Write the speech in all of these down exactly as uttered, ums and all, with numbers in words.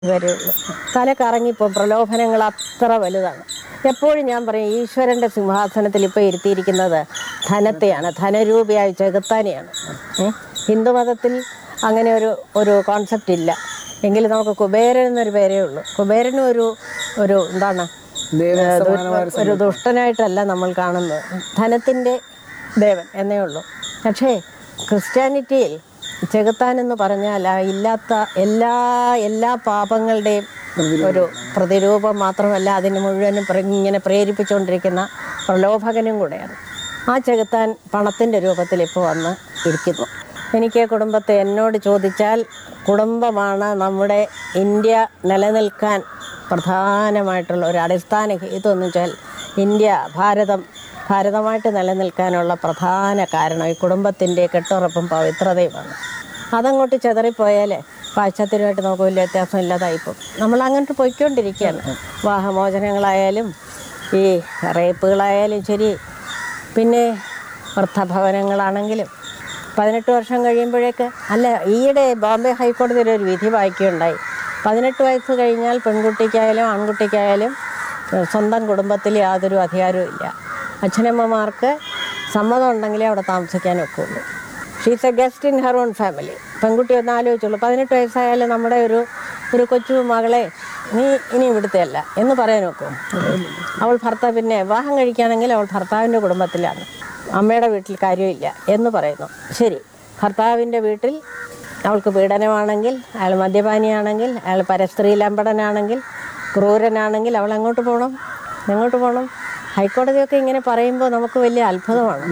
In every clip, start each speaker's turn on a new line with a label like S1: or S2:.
S1: വരുള്ളൂ. തല കറങ്ങിപ്പോൾ പ്രലോഭനങ്ങൾ അത്ര വലുതാണ്. എപ്പോഴും ഞാൻ പറയും, ഈശ്വരൻ്റെ സിംഹാസനത്തിൽ ഇപ്പോൾ ഇരുത്തിയിരിക്കുന്നത് ധനത്തെയാണ്, ധനരൂപിയായ ചെകുത്താനെയാണ്. ഹിന്ദുമതത്തിൽ അങ്ങനെ ഒരു ഒരു കോൺസെപ്റ്റ് ഇല്ല. എങ്കിലും നമുക്ക് കുബേരൻ എന്നൊരു പേരേ ഉള്ളൂ. കുബേരനും ഒരു ഒരു എന്താണ് ഒരു ദുഷ്ടനായിട്ടല്ല നമ്മൾ കാണുന്നത്, ധനത്തിൻ്റെ ദേവൻ എന്നേ ഉള്ളൂ. പക്ഷേ ക്രിസ്ത്യാനിറ്റിയിൽ ചെകുത്താനെന്ന് പറഞ്ഞാൽ ആ ഇല്ലാത്ത എല്ലാ എല്ലാ പാപങ്ങളുടെയും ഒരു പ്രതിരൂപം മാത്രമല്ല, അതിന് മുഴുവനും ഇങ്ങനെ പ്രേരിപ്പിച്ചുകൊണ്ടിരിക്കുന്ന പ്രലോഭകനും കൂടെയാണ്. ആ ചെകുത്താൻ പണത്തിൻ്റെ രൂപത്തിൽ ഇപ്പോൾ വന്ന് ഇരിക്കുന്നു. എനിക്ക് കുടുംബത്തെ എന്നോട് ചോദിച്ചാൽ, കുടുംബമാണ് നമ്മുടെ ഇന്ത്യ നിലനിൽക്കാൻ പ്രധാനമായിട്ടുള്ള ഒരു അടിസ്ഥാന ഹേതുവെന്ന് വെച്ചാൽ, ഇന്ത്യ ഭാരതം ഭാരതമായിട്ട് നിലനിൽക്കാനുള്ള പ്രധാന കാരണം ഈ കുടുംബത്തിൻ്റെ കെട്ടുറപ്പും പവിത്രതയുമാണ്. അതങ്ങോട്ട് ചെതറിപ്പോയാൽ പാശ്ചാത്യരുമായിട്ട് നമുക്ക് വലിയ വ്യത്യാസം ഇല്ലാതായിപ്പോൾ നമ്മൾ അങ്ങോട്ട് പോയിക്കൊണ്ടിരിക്കുകയാണ്. വിവാഹമോചനങ്ങളായാലും ഈ റേപ്പുകളായാലും ശരി, പിന്നെ വൃദ്ധഭവനങ്ങളാണെങ്കിലും പതിനെട്ട് വർഷം കഴിയുമ്പോഴേക്ക് അല്ല ഈയിടെ ബോംബെ ഹൈക്കോടതിയിൽ ഒരു വിധി വായിക്കുകയുണ്ടായി. പതിനെട്ട് വയസ്സ് കഴിഞ്ഞാൽ പെൺകുട്ടിക്കായാലും ആൺകുട്ടിക്കായാലും സ്വന്തം കുടുംബത്തിൽ യാതൊരു അധികാരവും ഇല്ല. അച്ഛനമ്മമാർക്ക് സമ്മതം ഉണ്ടെങ്കിലേ അവിടെ താമസിക്കാൻ ഒക്കുള്ളൂ. She's A guest in her own family. പെൺകുട്ടി ഒന്ന് ആലോചിച്ചുള്ളൂ, പതിനെട്ട് വയസ്സായാലും നമ്മുടെ ഒരു ഒരു കൊച്ചു മകളെ നീ ഇനി ഇവിടുത്തെ അല്ല എന്ന് പറയാൻ നോക്കും. അവൾ ഭർത്താവ് പിന്നെ വിവാഹം കഴിക്കുകയാണെങ്കിൽ അവൾ ഭർത്താവിൻ്റെ കുടുംബത്തിലാണ്, അമ്മയുടെ വീട്ടിൽ കാര്യമില്ല എന്ന് പറയുന്നു. ശരി, ഭർത്താവിൻ്റെ വീട്ടിൽ അവൾക്ക് പീഡനമാണെങ്കിൽ, അയാൾ മദ്യപാനിയാണെങ്കിൽ, അയാൾ പരസ്ത്രീ ലംബടനാണെങ്കിൽ, ക്രൂരനാണെങ്കിൽ അവൾ എങ്ങോട്ട് പോകണം? എങ്ങോട്ട് പോകണം? ഹൈക്കോടതിയൊക്കെ ഇങ്ങനെ പറയുമ്പോൾ നമുക്ക് വലിയ അത്ഭുതമാണ്.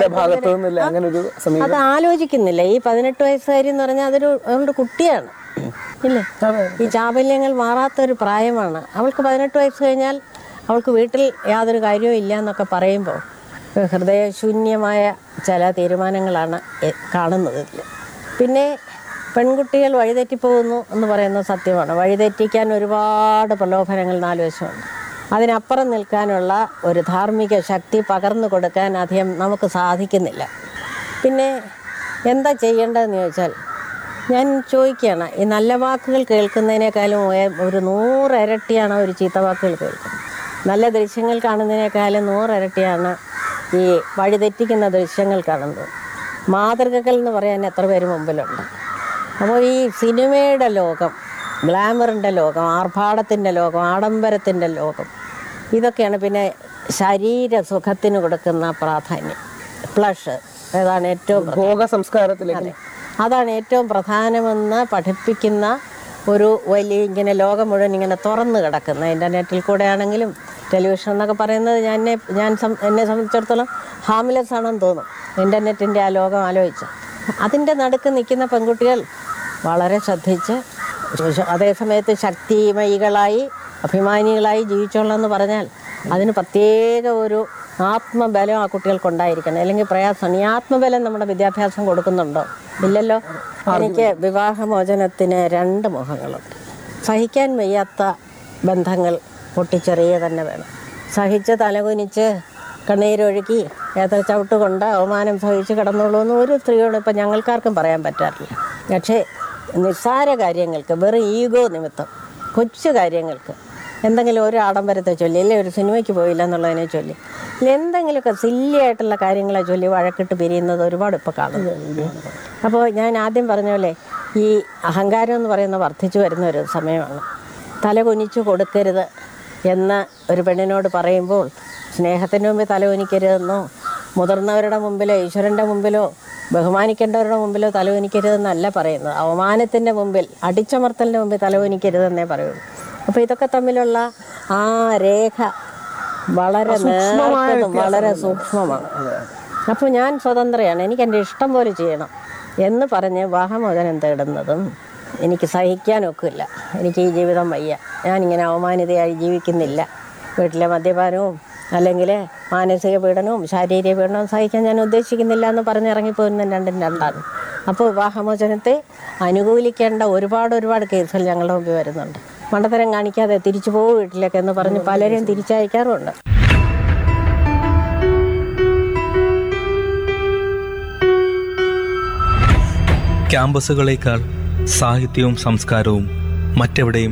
S1: അത് ആലോചിക്കുന്നില്ല. ഈ പതിനെട്ട് വയസ്സുകാരി എന്ന് പറഞ്ഞാൽ അതൊരു അവളുടെ കുട്ടിയാണ്, ഇല്ലേ? ഈ ചാബല്യങ്ങൾ മാറാത്തൊരു പ്രായമാണ്. അവൾക്ക് പതിനെട്ട് വയസ്സ് കഴിഞ്ഞാൽ അവൾക്ക് വീട്ടിൽ യാതൊരു കാര്യവും ഇല്ല എന്നൊക്കെ പറയുമ്പോൾ ഹൃദയശൂന്യമായ ചില തീരുമാനങ്ങളാണ് കാണുന്നത് ഇതിൽ. പിന്നെ പെൺകുട്ടികൾ വഴിതെറ്റിപ്പോകുന്നു എന്ന് പറയുന്നത് സത്യമാണ്. വഴിതെറ്റിക്കാൻ ഒരുപാട് പ്രലോഭനങ്ങൾ നാല് വശമുണ്ട്. അതിനപ്പുറം നിൽക്കാനുള്ള ഒരു ധാർമ്മിക ശക്തി പകർന്നു കൊടുക്കാൻ അധികം നമുക്ക് സാധിക്കുന്നില്ല. പിന്നെ എന്താ ചെയ്യേണ്ടതെന്ന് ചോദിച്ചാൽ, ഞാൻ ചോദിക്കുകയാണ്, ഈ നല്ല വാക്കുകൾ കേൾക്കുന്നതിനേക്കാളും ഒരു നൂറിരട്ടിയാണ് ഒരു ചീത്ത വാക്കുകൾ കേൾക്കുന്നത്. നല്ല ദൃശ്യങ്ങൾ കാണുന്നതിനേക്കാളും നൂറിരട്ടിയാണ് ഈ വഴിതെറ്റിക്കുന്ന ദൃശ്യങ്ങൾ കാണുന്നത്. മാതൃകകൾ എന്ന് പറയാൻ എത്ര പേര് മുമ്പിലുണ്ട്. അപ്പോൾ ഈ സിനിമയുടെ ലോകം, ഗ്ലാമറിൻ്റെ ലോകം, ആർഭാടത്തിൻ്റെ ലോകം, ആഡംബരത്തിൻ്റെ ലോകം, ഇതൊക്കെയാണ്. പിന്നെ ശരീരസുഖത്തിന് കൊടുക്കുന്ന പ്രാധാന്യം, പ്ലഷ്, അതാണ് ഏറ്റവും ഭോഗ സംസ്കാരത്തിലേക്ക് അതാണ് ഏറ്റവും പ്രധാനമെന്ന് പഠിപ്പിക്കുന്ന ഒരു വലിയ ഇങ്ങനെ ലോകം മുഴുവൻ ഇങ്ങനെ തുറന്നു കിടക്കുന്ന, ഇൻ്റർനെറ്റിൽ കൂടെ ആണെങ്കിലും ടെലിവിഷൻ എന്നൊക്കെ പറയുന്നത് ഞാൻ ഞാൻ എന്നെ സംബന്ധിച്ചിടത്തോളം ഹാംലെസ് ആണെന്ന് തോന്നും. ഇൻ്റർനെറ്റിൻ്റെ ആ ലോകം ആലോചിച്ച് അതിൻ്റെ നടുക്ക് നിൽക്കുന്ന പെൺകുട്ടികൾ വളരെ ശ്രദ്ധിച്ച്, അതേസമയത്ത് ശക്തിമയികളായി അഭിമാനികളായി ജീവിച്ചോളാമെന്ന് പറഞ്ഞാൽ അതിന് പ്രത്യേക ഒരു ആത്മബലം ആ കുട്ടികൾക്കുണ്ടായിരിക്കണം, അല്ലെങ്കിൽ പ്രയാസമാണ്. ഈ ആത്മബലം നമ്മുടെ വിദ്യാഭ്യാസം കൊടുക്കുന്നുണ്ടോ? ഇല്ലല്ലോ. എനിക്ക് വിവാഹമോചനത്തിന് രണ്ട് മുഖങ്ങളുണ്ട്. സഹിക്കാൻ വയ്യാത്ത ബന്ധങ്ങൾ പൊട്ടിച്ചെറിയ തന്നെ വേണം. സഹിച്ച് തലകുനിച്ച് കണ്ണീരൊഴുക്കി ഏത്ര ചവിട്ടുകൊണ്ട് അവമാനം സഹിച്ച് കിടന്നുള്ളൂ എന്ന് ഒരു സ്ത്രീയോട് ഇപ്പം ഞങ്ങൾക്കാർക്കും പറയാൻ പറ്റാറില്ല. പക്ഷേ നിസ്സാര കാര്യങ്ങൾക്ക്, വെറും ഈഗോ നിമിത്തം, കൊച്ചു കാര്യങ്ങൾക്ക്, എന്തെങ്കിലും ഒരു ആഡംബരത്തെ ചൊല്ലി, അല്ലേ ഒരു സിനിമയ്ക്ക് പോയില്ല എന്നുള്ളതിനെ ചൊല്ലി, എന്തെങ്കിലുമൊക്കെ സില്ലിയായിട്ടുള്ള കാര്യങ്ങളെ ചൊല്ലി വഴക്കിട്ട് പിരിയുന്നത് ഒരുപാട് ഇപ്പോൾ കാണുന്നു. അപ്പോൾ ഞാൻ ആദ്യം പറഞ്ഞ പോലെ ഈ അഹങ്കാരം എന്ന് പറയുന്നത് വർദ്ധിച്ചു വരുന്ന ഒരു സമയമാണ്. തല കുനിച്ചു കൊടുക്കരുത് എന്ന് ഒരു പെണ്ണിനോട് പറയുമ്പോൾ സ്നേഹത്തിൻ്റെ മുമ്പിൽ തല കുനിക്കരുതെന്നോ, മുതിർന്നവരുടെ മുമ്പിലോ ഈശ്വരൻ്റെ മുമ്പിലോ ബഹുമാനിക്കേണ്ടവരുടെ മുമ്പിലോ തലവനിക്കരുതെന്നല്ല പറയുന്നത്. അവമാനത്തിൻ്റെ മുമ്പിൽ, അടിച്ചമർത്തലിൻ്റെ മുമ്പിൽ തലവനിക്കരുതെന്നേ പറയുള്ളൂ. അപ്പോൾ ഇതൊക്കെ തമ്മിലുള്ള ആ രേഖ വളരെ നേർത്തതും വളരെ സൂക്ഷ്മമാണ്. അപ്പോൾ ഞാൻ സ്വതന്ത്രയാണ്, എനിക്ക് എൻ്റെ ഇഷ്ടം പോലെ ചെയ്യണം എന്ന് പറഞ്ഞ് വിവാഹമോചനം തേടുന്നതും എനിക്ക് സഹിക്കാനൊക്കില്ല. എനിക്ക് ഈ ജീവിതം വയ്യ, ഞാനിങ്ങനെ അവമാനിതയായി ജീവിക്കുന്നില്ല, വീട്ടിലെ മദ്യപാനവും അല്ലെങ്കിൽ മാനസിക പീഡനവും ശാരീരിക പീഡനവും സഹിക്കാൻ ഞാൻ ഉദ്ദേശിക്കുന്നില്ല എന്ന് പറഞ്ഞിറങ്ങിപ്പോരുന്ന രണ്ടും രണ്ടാണ്. അപ്പോൾ വിവാഹമോചനത്തെ അനുകൂലിക്കേണ്ട ഒരുപാട് ഒരുപാട് കേസുകൾ ഞങ്ങളുടെ മുമ്പിൽ വരുന്നുണ്ട്. മണ്ടത്തരം കാണിക്കാതെ തിരിച്ചു പോകും വീട്ടിലേക്ക് എന്ന് പറഞ്ഞ് പലരെയും തിരിച്ചയക്കാറുമുണ്ട്.
S2: ക്യാമ്പസുകളേക്കാൾ സാഹിത്യവും സംസ്കാരവും മറ്റെവിടെയും